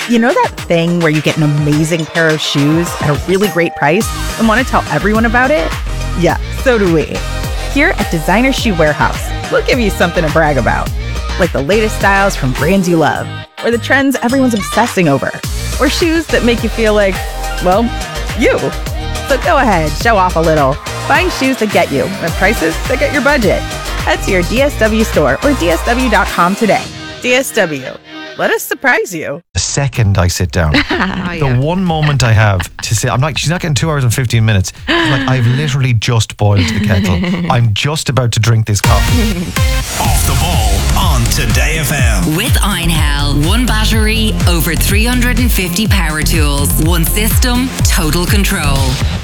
You know that thing where you get an amazing pair of shoes at a really great price and want to tell everyone about it? Yeah, so do we. Here at Designer Shoe Warehouse, we'll give you something to brag about. Like the latest styles from brands you love, or the trends everyone's obsessing over, or shoes that make you feel like, well, you. So go ahead, show off a little. Find shoes that get you at prices that get your budget. Head to your DSW store or DSW.com today. DSW. Let us surprise you. The second I sit down, the one moment I have to say, I'm like, she's not getting 2 hours and 15 minutes. She's like, I've literally just boiled the kettle. I'm just about to drink this coffee. Off the ball on Today FM. With Einhell, one battery, over 350 power tools, one system, total control.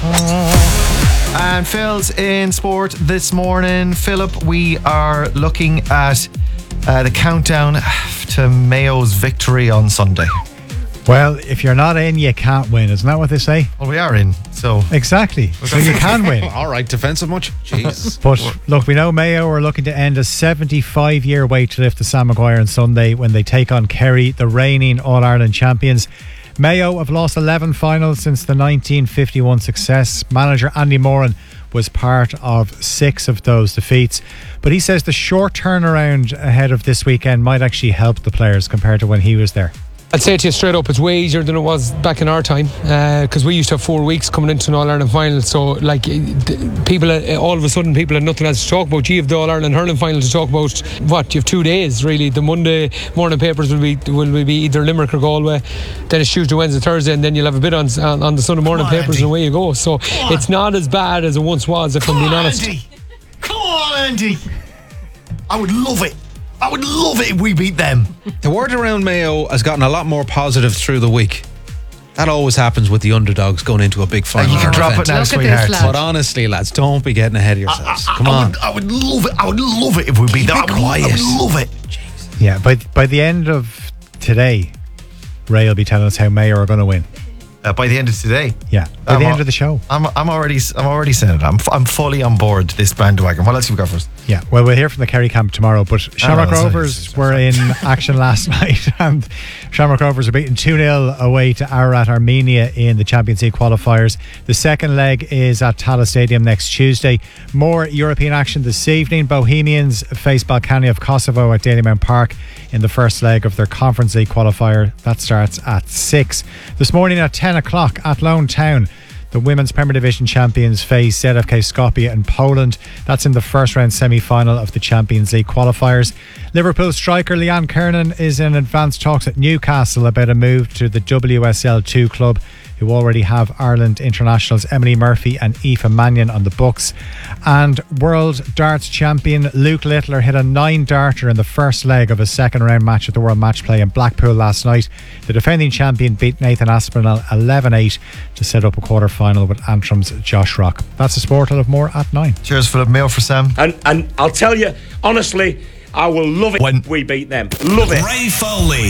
And Phil's in sport this morning. Philip, we are looking at the countdown to Mayo's victory on Sunday. Well, if you're not in, you can't win. Isn't that what they say? Well, we are in, so... Exactly. So you can win. All right, defensive much? Jesus. But look, we know Mayo are looking to end a 75-year wait to lift the Sam Maguire on Sunday when they take on Kerry, the reigning All-Ireland champions. Mayo have lost 11 finals since the 1951 success. Manager Andy Moran was part of 6 of those defeats. But he says the short turnaround ahead of this weekend might actually help the players compared to when he was there. I'd say to you straight up, it's way easier than it was back in our time, because we used to have 4 weeks coming into an All-Ireland final. So, like, people, all of a sudden, people had nothing else to talk about. You have the All-Ireland hurling final to talk about. What, you have 2 days, really. The Monday morning papers will be either Limerick or Galway. Then it's Tuesday, Wednesday, Thursday, and then you'll have a bit on the Sunday morning papers, Andy. And away you go. So it's not as bad as it once was, if I'm being honest. Andy. Come on, Andy. I would love it. I would love it if we beat them. The word around Mayo has gotten a lot more positive through the week. That always happens with the underdogs going into a big final. You can drop it now, sweetheart. But honestly, lads, don't be getting ahead of yourselves. Come on. I would love it. I would love it if we beat them. Quiet. I would love it. Jeez. Yeah, by the end of today, Ray will be telling us how Mayo are going to win. By the end of today? Yeah, by the end of the show. I'm already saying it. I'm fully on board this bandwagon. What else have we got first? Yeah, well, we'll hear from the Kerry camp tomorrow, but Shamrock Rovers were in action last night, and Shamrock Rovers are beaten 2-0 away to Ararat Armenia in the Champions League qualifiers. The second leg is at Tallaght Stadium next Tuesday. More European action this evening. Bohemians face Balkany of Kosovo at Dalymount Park in the first leg of their Conference League qualifier. That starts at 6. This morning at 10 o'clock at Lone Town, the Women's Premier Division champions face ZFK Skopje in Poland. That's in the first round semi-final of the Champions League qualifiers. Liverpool striker Leanne Kernan is in advanced talks at Newcastle about a move to the WSL 2 club, who already have Ireland internationals Emily Murphy and Aoife Mannion on the books. And world darts champion Luke Littler hit a 9-darter in the first leg of a second round match at the World Match Play in Blackpool last night. The defending champion beat Nathan Aspinall 11-8 to set up a quarter-final with Antrim's Josh Rock. That's the sport. I'll have more at 9. Cheers, Philip. Mayo for Sam. And I'll tell you, honestly, I will love it when we beat them. Love it. Ray Foley.